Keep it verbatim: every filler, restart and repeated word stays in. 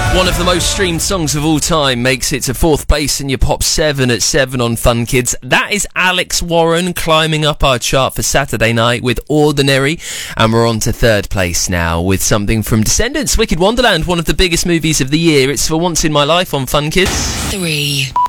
One of the most streamed songs of all time makes it to fourth place in your Pop seven at seven on Fun Kids. That is Alex Warren climbing up our chart for Saturday night with Ordinary. And we're on to third place now with something from Descendants, Wicked Wonderland, one of the biggest movies of the year. It's For Once in My Life on Fun Kids. Three.